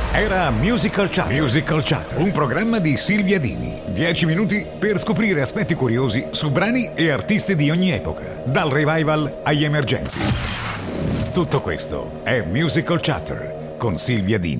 Era Musical Chatter. Musical Chatter, un programma di Silvia Dini. 10 minuti per scoprire aspetti curiosi su brani e artisti di ogni epoca, dal revival agli emergenti. Tutto questo è Musical Chatter con Silvia Dini.